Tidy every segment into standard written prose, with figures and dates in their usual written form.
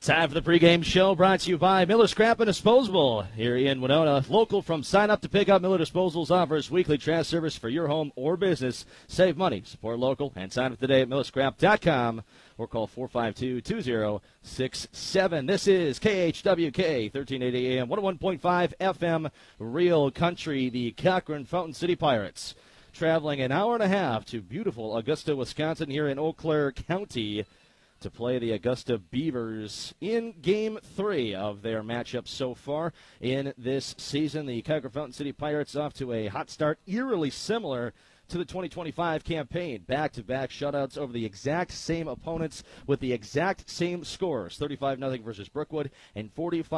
Time for the pregame show brought to you by Miller Scrap and Disposable here in Winona. Local from sign up to pick up. Miller Disposals offers weekly trash service for your home or business. Save money, support local, and sign up today at millerscrap.com or call 452-2067. This is KHWK 1380 AM 101.5 FM Real Country. The Cochrane Fountain City Pirates traveling an hour and a half to beautiful Augusta, Wisconsin here in Eau Claire County to play the Augusta Beavers in Game 3 of their matchup so far in this season. The Cochrane Fountain City Pirates off to a hot start, eerily similar to the 2025 campaign. Back-to-back shutouts over the exact same opponents with the exact same scores, 35-0 versus Brookwood and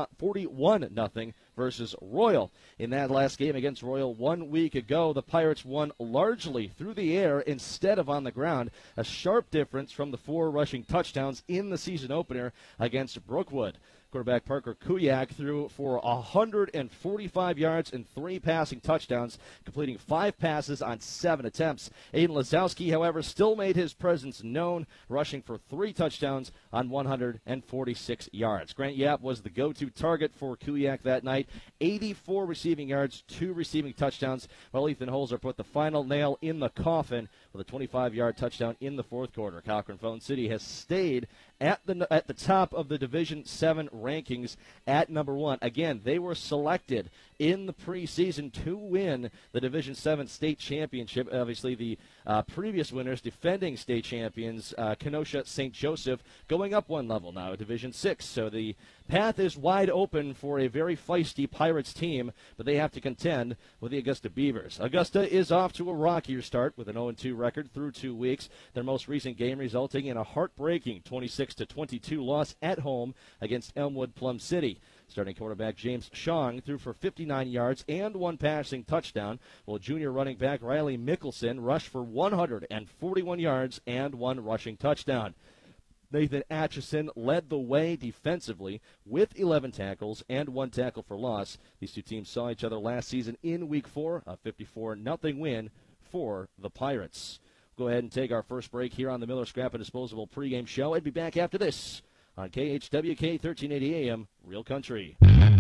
41-0 versus Royal. In that last game against Royal 1 week ago, the Pirates won largely through the air instead of on the ground, a sharp difference from the 4 rushing touchdowns in the season opener against Brookwood. Quarterback Parker Kuyak threw for 145 yards and 3 passing touchdowns, completing 5 passes on 7 attempts. Aiden Lazowski, however, still made his presence known, rushing for 3 touchdowns on 146 yards. Grant Yap was the go-to target for Kuyak that night, 84 receiving yards, 2 receiving touchdowns, while Ethan Holzer put the final nail in the coffin with a 25-yard touchdown in the fourth quarter. Cochrane Fountain City has stayed at the top of the Division 7 rankings at number 1. Again, they were selected in the preseason to win the Division 7 state championship. Obviously, the previous winners, defending state champions, Kenosha St. Joseph, going up 1 level now, Division 6. So the path is wide open for a very feisty Pirates team, but they have to contend with the Augusta Beavers. Augusta is off to a rockier start with an 0-2 record through 2 weeks. Their most recent game resulting in a heartbreaking 26-22 loss at home against Elmwood Plum City. Starting quarterback James Shong threw for 59 yards and 1 passing touchdown, while junior running back Riley Mickelson rushed for 141 yards and 1 rushing touchdown. Nathan Atchison led the way defensively with 11 tackles and 1 tackle for loss. These two teams saw each other last season in Week 4, a 54-0 win for the Pirates. We'll go ahead and take our first break here on the Miller Scrap and Disposable pregame show and be back after this on KHWK 1380 AM Real Country.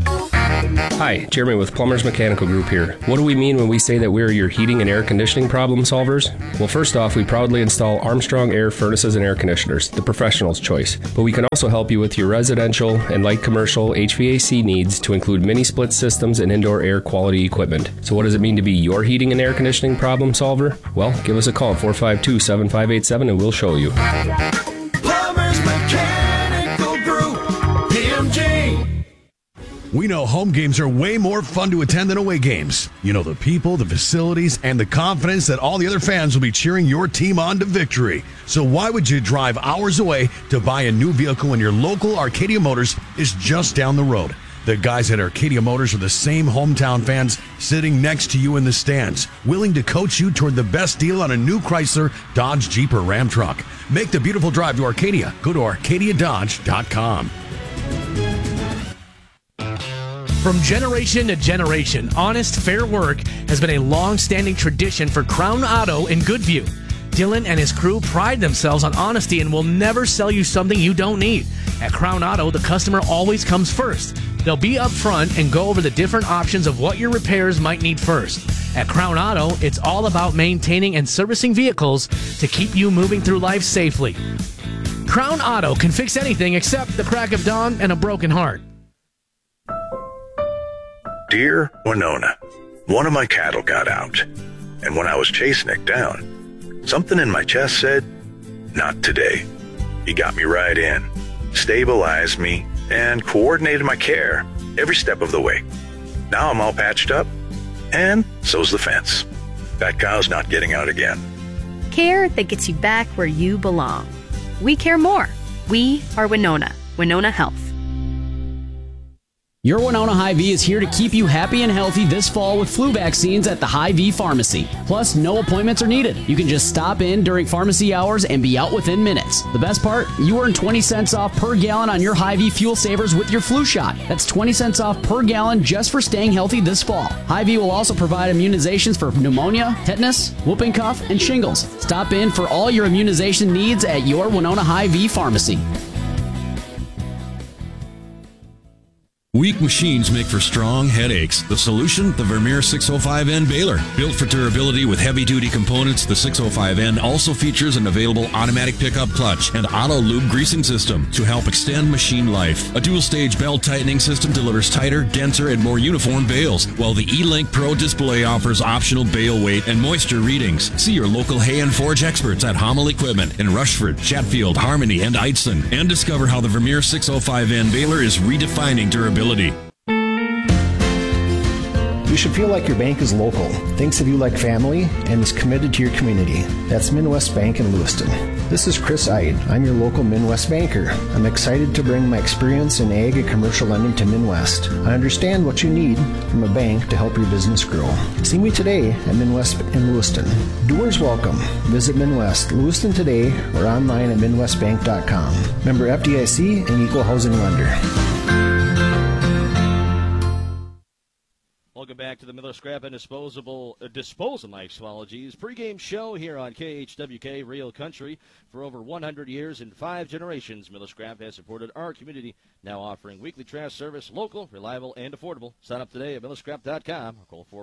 Hi, Jeremy with Plumbers Mechanical Group here. What do we mean when we say that we're your heating and air conditioning problem solvers? Well, first off, we proudly install Armstrong Air furnaces and air conditioners, the professional's choice. But we can also help you with your residential and light commercial HVAC needs to include mini split systems and indoor air quality equipment. So what does it mean to be your heating and air conditioning problem solver? Well, give us a call at 452-7587 and we'll show you. Plumbers Mechanical Group, PMG. We know home games are way more fun to attend than away games. You know, the people, the facilities, and the confidence that all the other fans will be cheering your team on to victory. So why would you drive hours away to buy a new vehicle when your local Arcadia Motors is just down the road? The guys at Arcadia Motors are the same hometown fans sitting next to you in the stands, willing to coach you toward the best deal on a new Chrysler, Dodge, Jeep, or Ram truck. Make the beautiful drive to Arcadia. Go to ArcadiaDodge.com. From generation to generation, honest, fair work has been a long-standing tradition for Crown Auto in Goodview. Dylan and his crew pride themselves on honesty and will never sell you something you don't need. At Crown Auto, the customer always comes first. They'll be up front and go over the different options of what your repairs might need first. At Crown Auto, it's all about maintaining and servicing vehicles to keep you moving through life safely. Crown Auto can fix anything except the crack of dawn and a broken heart. Dear Winona, one of my cattle got out, and when I was chasing it down, something in my chest said, not today. He got me right in, stabilized me, and coordinated my care every step of the way. Now I'm all patched up, and so's the fence. That cow's not getting out again. Care that gets you back where you belong. We care more. We are Winona. Winona Health. Your Winona Hy-Vee is here to keep you happy and healthy this fall with flu vaccines at the Hy-Vee Pharmacy. Plus, no appointments are needed. You can just stop in during pharmacy hours and be out within minutes. The best part? You earn 20 cents off per gallon on your Hy-Vee Fuel Savers with your flu shot. That's 20 cents off per gallon just for staying healthy this fall. Hy-Vee will also provide immunizations for pneumonia, tetanus, whooping cough, and shingles. Stop in for all your immunization needs at your Winona Hy-Vee Pharmacy. Weak machines make for strong headaches. The solution? The Vermeer 605N baler. Built for durability with heavy-duty components, the 605N also features an available automatic pickup clutch and auto lube greasing system to help extend machine life. A dual-stage belt tightening system delivers tighter, denser, and more uniform bales, while the E-Link Pro display offers optional bale weight and moisture readings. See your local Hay and Forge experts at Hummel Equipment in Rushford, Chatfield, Harmony, and Eitzen, and discover how the Vermeer 605N baler is redefining durability. You should feel like your bank is local, thinks of you like family, and is committed to your community. That's Midwest Bank in Lewiston. This is Chris Eid. I'm your local Midwest banker. I'm excited to bring my experience in ag and commercial lending to Midwest. I understand what you need from a bank to help your business grow. See me today at Midwest in Lewiston. Doers welcome. Visit Midwest Lewiston today or online at midwestbank.com. Member FDIC and Equal Housing Lender. Welcome back to the Miller Scrap and Disposal Mixologies pregame show here on KHWK Real Country. For over 100 years and 5 generations, Miller Scrap has supported our community, now offering weekly trash service, local, reliable, and affordable. Sign up today at millerscrap.com or call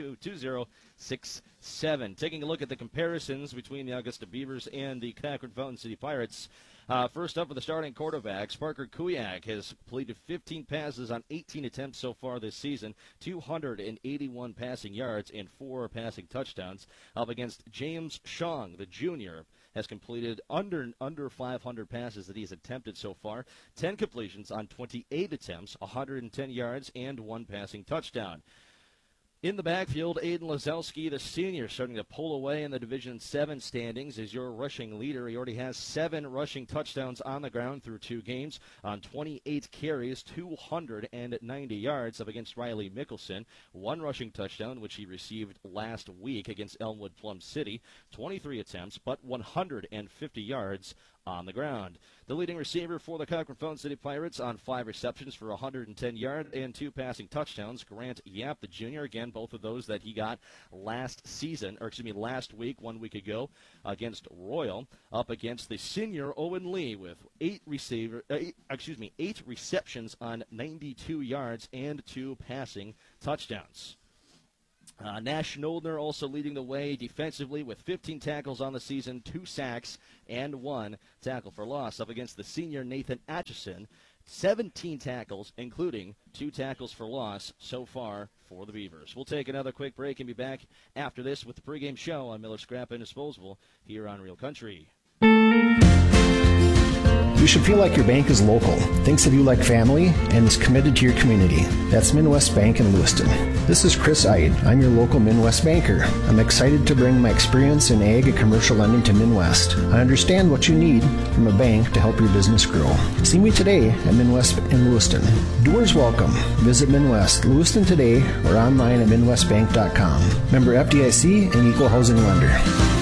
452-2067. Taking a look at the comparisons between the Augusta Beavers and the Akron Fountain City Pirates. First up for the starting quarterbacks, Parker Kuyak has completed 15 passes on 18 attempts so far this season, 281 passing yards and 4 passing touchdowns. Up against James Shong, the junior, has completed under 500 passes that he's attempted so far, 10 completions on 28 attempts, 110 yards and 1 passing touchdown. In the backfield, Aiden Lazowski, the senior, starting to pull away in the Division 7 standings as your rushing leader. He already has 7 rushing touchdowns on the ground through 2 games on 28 carries, 290 yards up against Riley Mickelson. 1 rushing touchdown, which he received last week against Elmwood Plum City. 23 attempts, but 150 yards on the ground. The leading receiver for the Akron Fountain City Pirates on 5 receptions for 110 yards and 2 passing touchdowns. Grant Yap, the junior, again, both of those that he got last week, 1 week ago, against Royal, up against the senior Owen Lee with 8 receptions on 92 yards and 2 passing touchdowns. Nash Noldner also leading the way defensively with 15 tackles on the season, 2 sacks, and 1 tackle for loss. Up against the senior Nathan Atchison, 17 tackles, including 2 tackles for loss so far for the Beavers. We'll take another quick break and be back after this with the pregame show on Miller Scrap and Disposal here on Real Country. You should feel like your bank is local, thinks of you like family, and is committed to your community. That's Midwest Bank in Lewiston. This is Chris Eid. I'm your local Midwest banker. I'm excited to bring my experience in ag and commercial lending to Midwest. I understand what you need from a bank to help your business grow. See me today at Midwest in Lewiston. Doers welcome. Visit Midwest Lewiston today or online at midwestbank.com. Member FDIC and Equal Housing Lender.